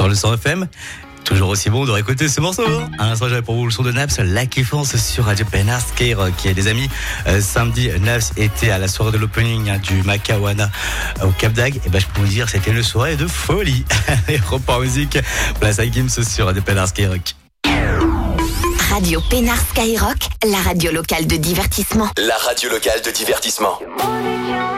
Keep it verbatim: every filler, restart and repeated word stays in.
sur le cent F M. Toujours aussi bon de réécouter ce morceau. À l'instant, j'avais pour vous le son de Naps, La Kiffance sur Radio Pénard Skyrock. Qui est des amis, euh, samedi, Naps était à la soirée de l'opening hein, du Macawana au Cap d'Agde. Et ben, je peux vous dire, c'était une soirée de folie. Et repart musique, place à Gims sur Radio Pénard Skyrock. Radio Pénard Skyrock, la radio locale de divertissement. La radio locale de divertissement.